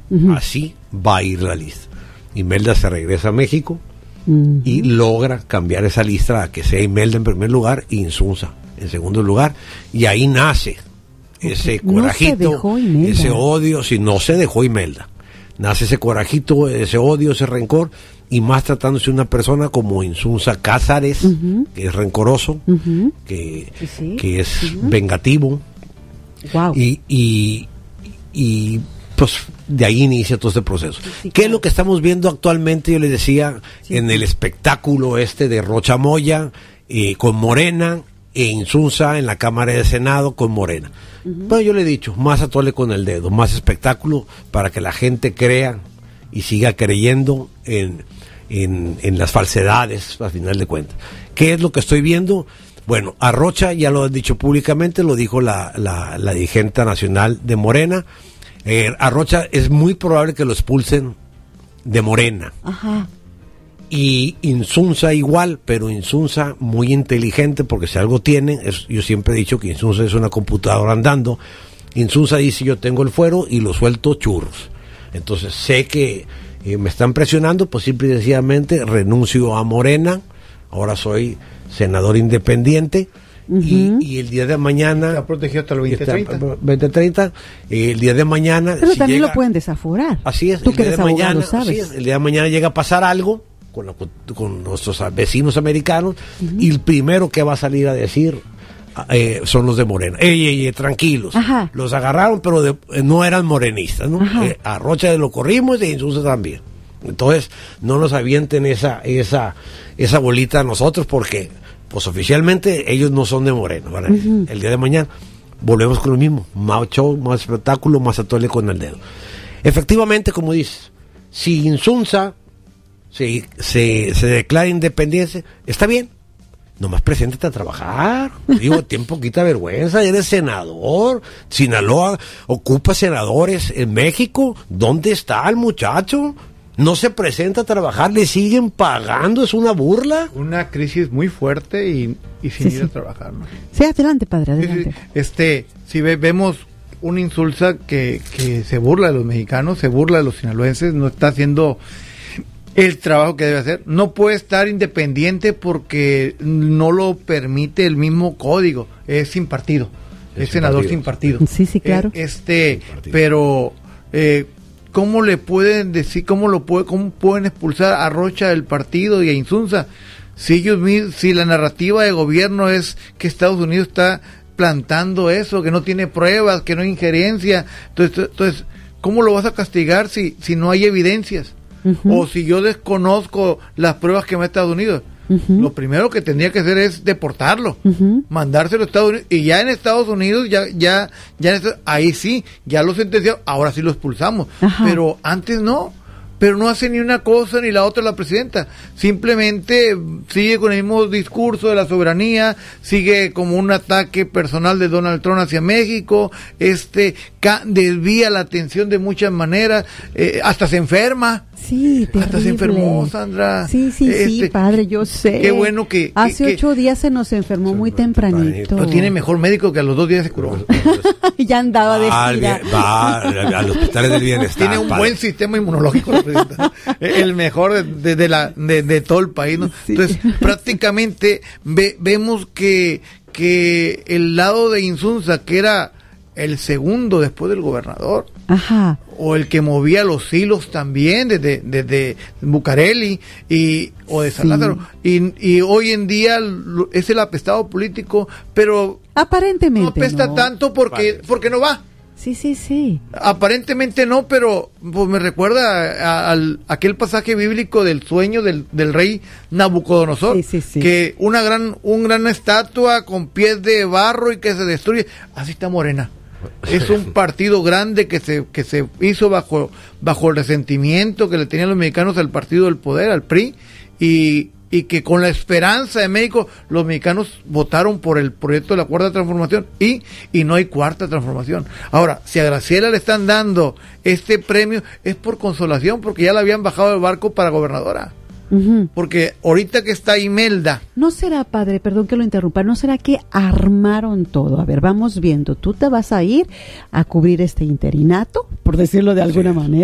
Así va a ir la lista. Imelda se regresa a México y logra cambiar esa lista a que sea Imelda en primer lugar y Insunza en segundo lugar, y ahí nace ese corajito, ese odio. Si no se dejó Imelda, nace ese corajito, ese odio, ese rencor, y más tratándose de una persona como Insunza Cázares, que es rencoroso, que es vengativo, y pues de ahí inicia todo este proceso. ¿Qué es lo que estamos viendo actualmente? Yo les decía, en el espectáculo de Rocha Moya, con Morena, e Insunza en la Cámara de Senado con Morena. Bueno, yo le he dicho, más atole con el dedo, más espectáculo para que la gente crea y siga creyendo en las falsedades, al final de cuentas. ¿Qué es lo que estoy viendo? Bueno, a Rocha ya lo han dicho públicamente, lo dijo la dirigente nacional de Morena. A Rocha es muy probable que lo expulsen de Morena. Y Insunza igual, pero Insunza muy inteligente, porque si algo tiene, yo siempre he dicho que Insunza es una computadora andando. Insunza dice: yo tengo el fuero y lo suelto churros. Entonces sé que me están presionando, pues simple y sencillamente renuncio a Morena, ahora soy senador independiente. Y el día de mañana está protegido hasta el 2030. El día de mañana, pero si también lo pueden desaforar. Así es. Tú que eres abogado, sabes. El día de mañana llega a pasar algo con nuestros vecinos americanos, y el primero que va a salir a decir son los de Morena. Tranquilos. Los agarraron, pero no eran morenistas, ¿no? A Rocha lo corrimos y a Insunza también. Entonces no nos avienten esa bolita a nosotros, porque pues oficialmente ellos no son de Morena, ¿vale? El día de mañana volvemos con lo mismo, más show, más espectáculo, más atole con el dedo. Efectivamente, como dices, si Insunza se declara independencia, está bien, nomás preséntate a trabajar. Digo, tiene poquita vergüenza, eres senador. Sinaloa ocupa senadores en México. ¿Dónde está el muchacho? No se presenta a trabajar, le siguen pagando, es una burla. Una crisis muy fuerte y sin ir a trabajar, ¿no? Sí, adelante, padre, adelante. Si vemos una Insulza que se burla de los mexicanos, se burla de los sinaloenses, no está haciendo el trabajo que debe hacer. No puede estar independiente porque no lo permite el mismo código. Es sin partido. Es senador sin partido. Sí, claro. Pero ¿cómo le pueden decir, cómo pueden expulsar a Rocha del partido y a Insunza? Si la narrativa de gobierno es que Estados Unidos está plantando eso, que no tiene pruebas, que no hay injerencia, entonces ¿cómo lo vas a castigar si no hay evidencias? O si yo desconozco las pruebas que me da Estados Unidos. Lo primero que tendría que hacer es deportarlo, mandárselo a Estados Unidos, y ya en Estados Unidos ahí sí, ya lo sentenciamos, ahora sí lo expulsamos. Pero antes no. Pero no hace ni una cosa ni la otra la presidenta, simplemente sigue con el mismo discurso de la soberanía, sigue como un ataque personal de Donald Trump hacia México, desvía la atención de muchas maneras, hasta se enferma. Sí, terrible. Hasta se enfermó, Sandra. Sí, padre, yo sé. Qué bueno que hace 8 días se nos enfermó muy tempranito. Pero tiene mejor médico, que a los 2 días se curó. Ya andaba de gira. Va al hospital del bienestar. Tiene un buen sistema inmunológico, el mejor de todo el país, ¿no? Sí. Entonces, prácticamente vemos que el lado de Insunza, que era el segundo después del gobernador, o el que movía los hilos también desde Bucareli o de San Lázaro, y hoy en día es el apestado político, pero aparentemente no apesta tanto porque no va. Sí. Aparentemente no, pero pues me recuerda a aquel pasaje bíblico del sueño del rey Nabucodonosor, que una gran estatua con pies de barro y que se destruye. Así está Morena. Es un partido grande que se hizo bajo el resentimiento que le tenían los mexicanos al partido del poder, al PRI, y que con la esperanza de México los mexicanos votaron por el proyecto de la Cuarta Transformación, y no hay Cuarta Transformación. Ahora, si a Graciela le están dando este premio es por consolación, porque ya la habían bajado del barco para gobernadora. Porque ahorita que está Imelda. ¿No será, padre, perdón que lo interrumpa, no será que armaron todo? A ver, vamos viendo, tú te vas a ir a cubrir este interinato, por decirlo de alguna manera.